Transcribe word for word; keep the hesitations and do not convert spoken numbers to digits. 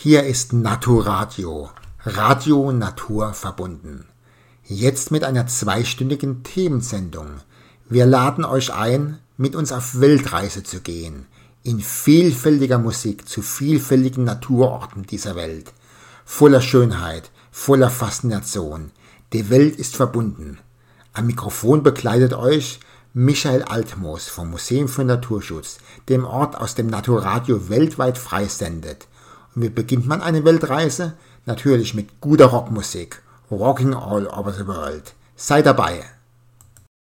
Hier ist Naturadio, Radio Natur verbunden. Jetzt mit einer zweistündigen Themensendung. Wir laden euch ein, mit uns auf Weltreise zu gehen, in vielfältiger Musik zu vielfältigen Naturorten dieser Welt. Voller Schönheit, voller Faszination. Die Welt ist verbunden. Am Mikrofon begleitet euch Michael Altmoos vom Museum für Naturschutz, dem Ort, aus dem Naturadio weltweit frei sendet. Und wie beginnt man eine Weltreise? Natürlich mit guter Rockmusik. Rocking all over the world. Sei dabei!